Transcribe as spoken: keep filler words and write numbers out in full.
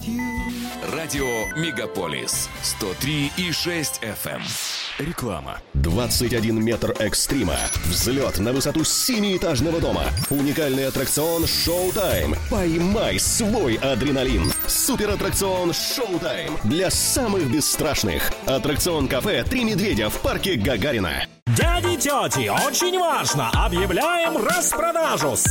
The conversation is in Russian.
Радио Мегаполис сто три и шесть эф эм. Реклама. двадцать один метр экстрима. Взлет на высоту семиэтажного дома. Уникальный аттракцион «Шоу-тайм». Поймай свой адреналин. Суператтракцион «Шоу-тайм» для самых бесстрашных. Аттракцион кафе «Три медведя» в парке Гагарина. Дяди, тети, очень важно! Объявляем распродажу!